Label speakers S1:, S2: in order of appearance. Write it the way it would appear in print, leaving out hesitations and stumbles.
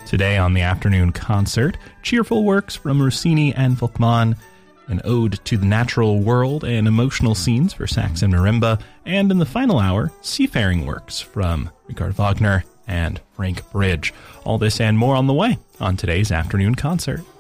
S1: Today on the afternoon concert, cheerful works from Rossini and Volkmann, an ode to the natural world and emotional scenes for sax and marimba, and in the final hour, seafaring works from Richard Wagner and Frank Bridge. All this and more on the way on today's afternoon concert.